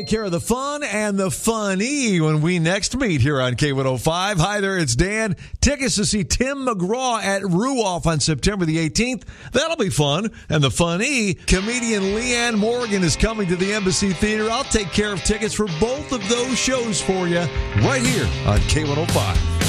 Take care of the fun and the funny when we next meet here on K105. Hi there, it's Dan. Tickets to see Tim McGraw at Ruoff on September the 18th. That'll be fun. And the funny, comedian Leanne Morgan is coming to the Embassy Theater. I'll take care of tickets for both of those shows for you right here on K105.